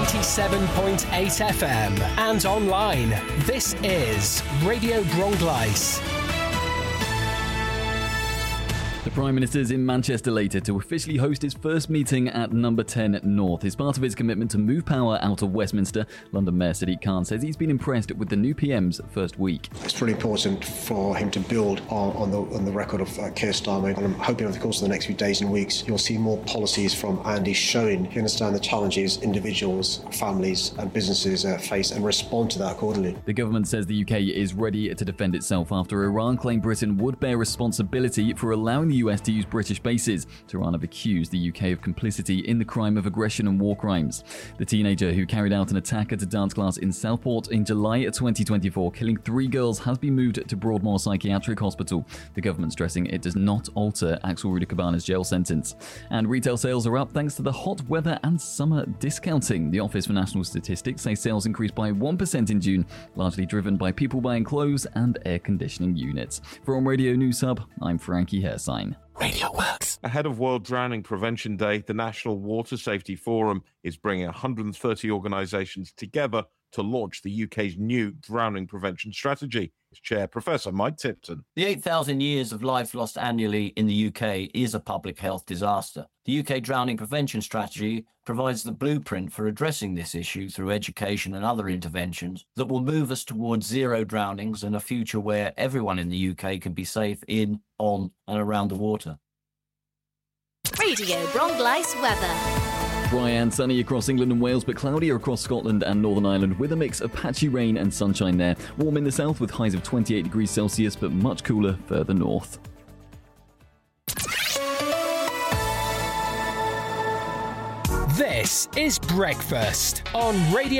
97.8 FM and online. This is Radio Bronglais. The Prime Minister's in Manchester later to officially host his first meeting at Number 10 North. As part of his commitment to move power out of Westminster, London Mayor Sadiq Khan says he's been impressed with the new PM's first week. It's really important for him to build on the record of Keir Starmer. And I'm hoping over the course of the next few days and weeks, you'll see more policies from Andy showing he understands the challenges individuals, families and businesses face and respond to that accordingly. The government says the UK is ready to defend itself after Iran claimed Britain would bear responsibility for allowing the US to use British bases. Tehran have accused the UK of complicity in the crime of aggression and war crimes. The teenager who carried out an attack at a dance class in Southport in July 2024, killing 3 girls, has been moved to Broadmoor Psychiatric Hospital. The government stressing it does not alter Axel Rudicabane's jail sentence. And retail sales are up thanks to the hot weather and summer discounting. The Office for National Statistics say sales increased by 1% in June, largely driven by people buying clothes and air conditioning units. From Radio News Hub, I'm Frankie Hersign. Radio Works. Ahead of World Drowning Prevention Day, the National Water Safety Forum is bringing 130 organisations together to launch the UK's new drowning prevention strategy. Its chair, Professor Mike Tipton. The 8,000 years of life lost annually in the UK is a public health disaster. The UK Drowning Prevention Strategy provides the blueprint for addressing this issue through education and other interventions that will move us towards zero drownings and a future where everyone in the UK can be safe in, on and around the water. Radio Bronglais weather. Dry and sunny across England and Wales, but cloudier across Scotland and Northern Ireland with a mix of patchy rain and sunshine there. Warm in the south with highs of 28 degrees Celsius, but much cooler further north. This is Breakfast on Radio